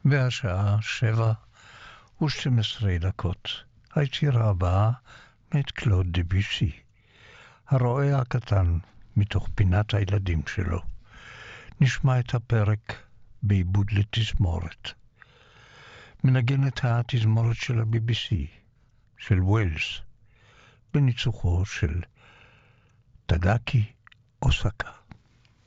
והשעה 7:12. היצירה הבאה מאת קלוד דביוסי, הרועה הקטן, מתוך פינת הילדים שלו. נשמע את הפרק בעיבוד לתזמורת. מנגנת התזמורת של ה-BBC, של ווילס, בניצוחו של טדאקי אוסקה.